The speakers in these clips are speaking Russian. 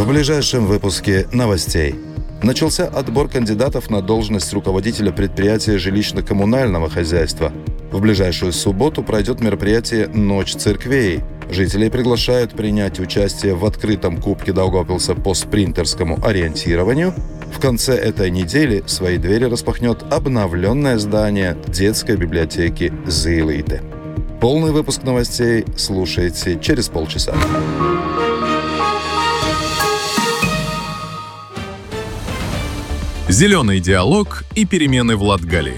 В ближайшем выпуске новостей. Начался отбор кандидатов на должность руководителя предприятия жилищно-коммунального хозяйства. В ближайшую субботу пройдет мероприятие «Ночь церквей». Жителей приглашают принять участие в открытом Кубке Даугавпилса по спринтерскому ориентированию. В конце этой недели свои двери распахнет обновленное здание детской библиотеки «Зилīte». Полный выпуск новостей слушайте через полчаса. Зеленый диалог и перемены в Латгалии.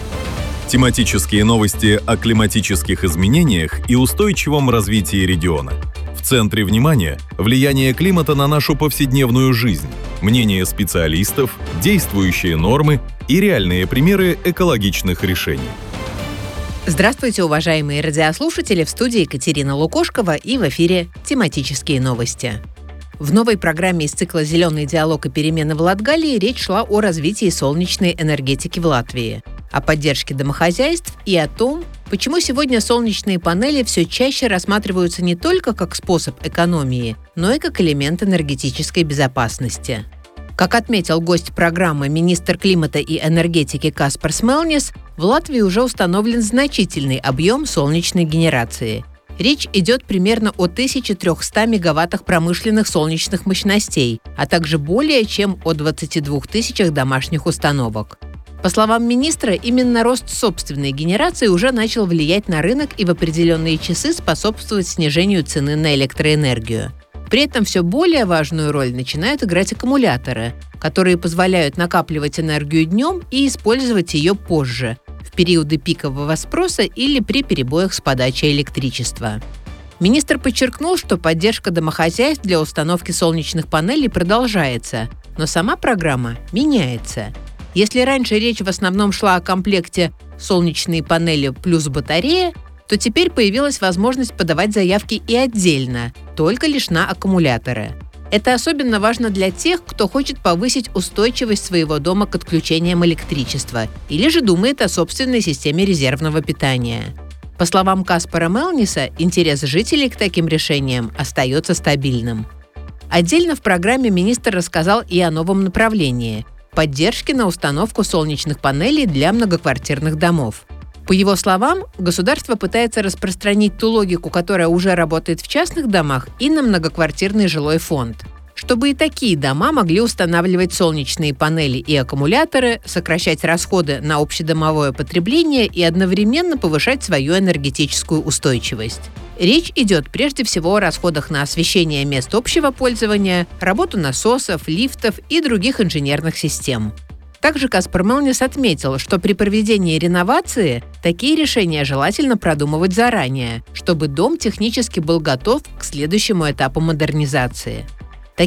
Тематические новости о климатических изменениях и устойчивом развитии региона. В центре внимания – влияние климата на нашу повседневную жизнь, мнения специалистов, действующие нормы и реальные примеры экологичных решений. Здравствуйте, уважаемые радиослушатели! В студии Екатерина Лукошкова и в эфире тематические новости. В новой программе из цикла «Зеленый диалог и перемены в Латгалии» речь шла о развитии солнечной энергетики в Латвии, о поддержке домохозяйств и о том, почему сегодня солнечные панели все чаще рассматриваются не только как способ экономии, но и как элемент энергетической безопасности. Как отметил гость программы министр климата и энергетики Каспар Смелнис, в Латвии уже установлен значительный объем солнечной генерации. Речь идет примерно о 1300 мегаваттах промышленных солнечных мощностей, а также более чем о 22 тысячах домашних установок. По словам министра, именно рост собственной генерации уже начал влиять на рынок и в определенные часы способствовать снижению цены на электроэнергию. При этом все более важную роль начинают играть аккумуляторы, которые позволяют накапливать энергию днем и использовать ее позже, в периоды пикового спроса или при перебоях с подачей электричества. Министр подчеркнул, что поддержка домохозяйств для установки солнечных панелей продолжается, но сама программа меняется. Если раньше речь в основном шла о комплекте солнечные панели плюс батарея, то теперь появилась возможность подавать заявки и отдельно, только лишь на аккумуляторы. Это особенно важно для тех, кто хочет повысить устойчивость своего дома к отключениям электричества или же думает о собственной системе резервного питания. По словам Каспара Мелниса, интерес жителей к таким решениям остается стабильным. Отдельно в программе министр рассказал и о новом направлении – поддержке на установку солнечных панелей для многоквартирных домов. По его словам, государство пытается распространить ту логику, которая уже работает в частных домах, и на многоквартирный жилой фонд, чтобы и такие дома могли устанавливать солнечные панели и аккумуляторы, сокращать расходы на общедомовое потребление и одновременно повышать свою энергетическую устойчивость. Речь идет прежде всего о расходах на освещение мест общего пользования, работу насосов, лифтов и других инженерных систем. Также Каспар Мелнис отметил, что при проведении реновации такие решения желательно продумывать заранее, чтобы дом технически был готов к следующему этапу модернизации.